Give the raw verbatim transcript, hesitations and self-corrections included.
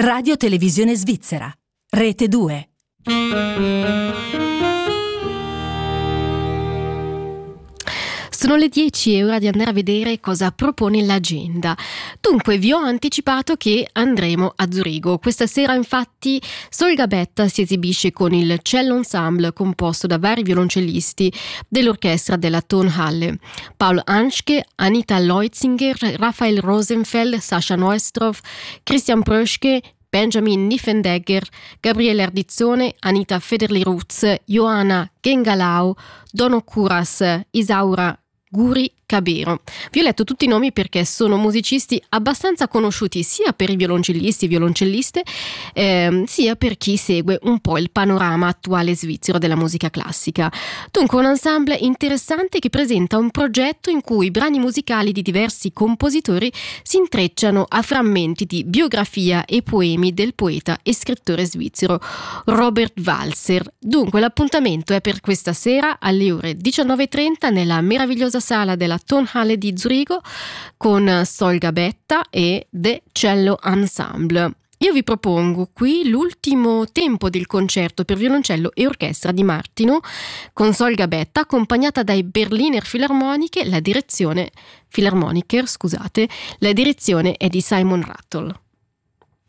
Radio Televisione Svizzera, Rete due. Sono le dieci, è ora di andare a vedere cosa propone l'agenda. Dunque, vi ho anticipato che andremo a Zurigo. Questa sera, infatti, Sol Gabetta si esibisce con il Cello Ensemble, composto da vari violoncellisti dell'orchestra della Tonhalle. Paul Anschke, Anita Leutzinger, Raphael Rosenfeld, Sascha Neustrov, Christian Pröschke, Benjamin Niffendegger, Gabriele Ardizzone, Anita Federli-Ruz, Johanna Gengalau, Dono Curas, Isaura Guri Cabero. Vi ho letto tutti i nomi perché sono musicisti abbastanza conosciuti sia per i violoncellisti e violoncelliste ehm, sia per chi segue un po' il panorama attuale svizzero della musica classica. Dunque un ensemble interessante che presenta un progetto in cui i brani musicali di diversi compositori si intrecciano a frammenti di biografia e poemi del poeta e scrittore svizzero Robert Walser. Dunque l'appuntamento è per questa sera alle ore diciannove e trenta nella meravigliosa sala della Tonhalle di Zurigo con Sol Gabetta e The Cello Ensemble. Io vi propongo qui l'ultimo tempo del concerto per violoncello e orchestra di Martino con Sol Gabetta accompagnata dai Berliner Philharmoniche, la direzione Philharmoniker, scusate, la direzione è di Simon Rattle.